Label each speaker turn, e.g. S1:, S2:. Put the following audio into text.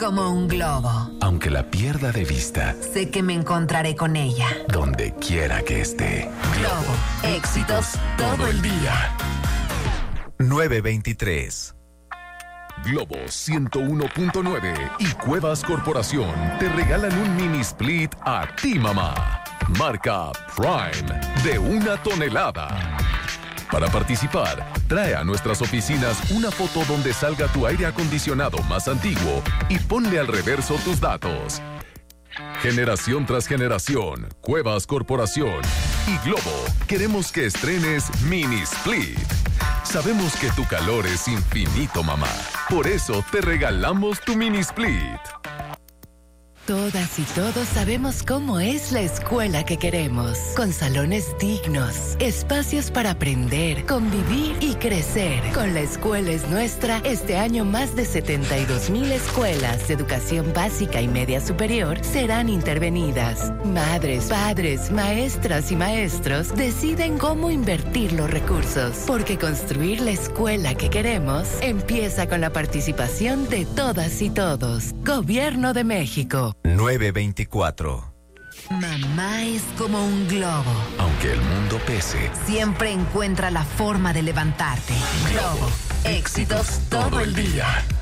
S1: como un globo.
S2: Aunque la pierda de vista,
S1: sé que me encontraré con ella.
S2: Donde quiera que esté.
S1: Globo, éxitos todo el día.
S3: 923.
S2: Globo 101.9 y Cuevas Corporación te regalan un mini split a ti, mamá. Marca Prime de 1 tonelada. Para participar, trae a nuestras oficinas una foto donde salga tu aire acondicionado más antiguo y ponle al reverso tus datos. Generación tras generación, Cuevas Corporación y Globo queremos que estrenes Mini Split. Sabemos que tu calor es infinito, mamá. Por eso te regalamos tu Mini Split.
S4: Todas y todos sabemos cómo es la escuela que queremos, con salones dignos, espacios para aprender, convivir y crecer. Con La Escuela es Nuestra, este año más de 72,000 escuelas de educación básica y media superior serán intervenidas. Madres, padres, maestras y maestros deciden cómo invertir los recursos, porque construir la escuela que queremos empieza con la participación de todas y todos. Gobierno de México.
S3: 924.
S1: Mamá es como un globo.
S2: Aunque el mundo pese,
S1: siempre encuentra la forma de levantarte. Globo, éxitos todo el día.